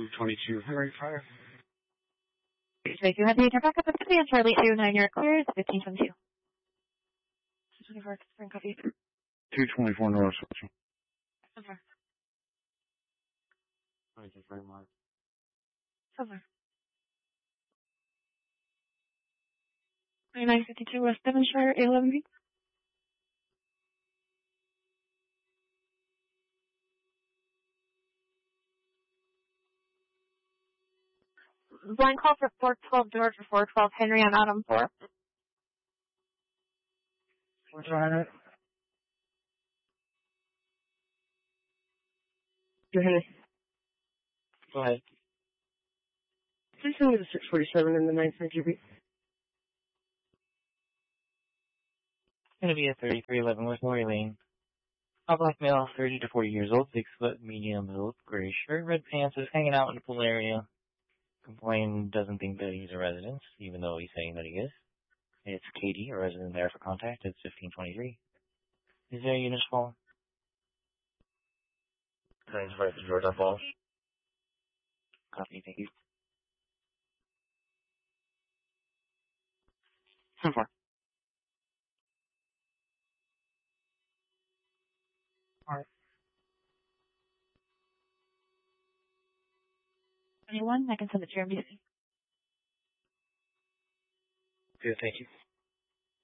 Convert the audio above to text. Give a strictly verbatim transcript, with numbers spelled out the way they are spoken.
two twenty-two Henry Fire. Thank you. Have you back up at the and Charlie two nine yard clear. fifteen twenty-two. twenty-four, spring copy. two twenty-four North Social. Over. Thank you very much. Over. twenty-nine fifty-two West Devonshire, A eleven B. Blind call for four twelve George or four twelve Henry on Adam four. What's on it? Go ahead. Go ahead. Please send me the six forty-seven in the nine three G B. It's going to be a thirty-three eleven West Lori Lane. A black male, thirty to forty years old, six foot, medium build, gray shirt, red pants, is hanging out in the pool area. Complaint doesn't think that he's a resident, even though he's saying that he is. It's Katie, a resident there for contact. It's fifteen twenty-three. Is there a unit call? Thanks for the Georgia Falls. Copy, thank you. So far. Alright. twenty-one, I can send it to your M D C. Good, thank you.